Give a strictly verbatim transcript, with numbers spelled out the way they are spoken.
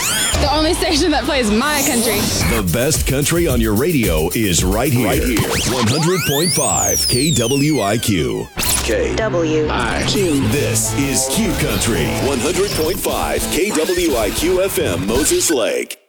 The only station that plays my country. The best country on your radio is right here. Right here. one hundred point five K W I Q. K W I Q. This is Q Country. one hundred point five K W I Q F M, Moses Lake.